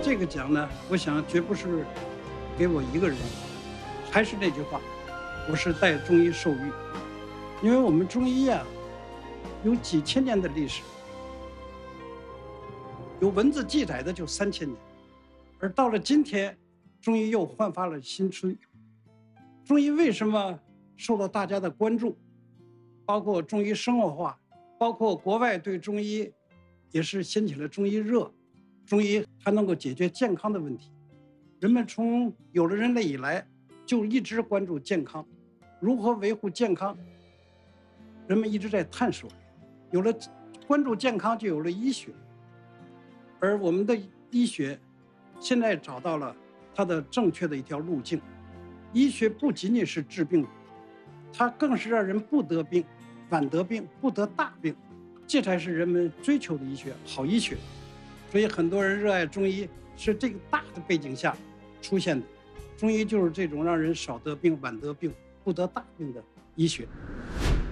这个奖呢，我想绝不是给我一个人，还是那句话，我是代中医受益。因为我们中医啊，有几千年的历史，有文字记载的就3000年，而到了今天，中医又焕发了新春。中医为什么受到大家的关注？包括中医生活化，包括国外对中医也是掀起了中医热。中医还能够解决健康的问题。人们从有了人类以来，就一直关注健康，如何维护健康，人们一直在探索。有了关注健康，就有了医学。而我们的医学现在找到了它的正确的一条路径。医学不仅仅是治病，它更是让人不得病、晚得病、不得大病，这才是人们追求的医学，好医学。所以很多人热爱中医，是这个大的背景下出现的。中医就是这种让人少得病、晚得病、不得大病的医学。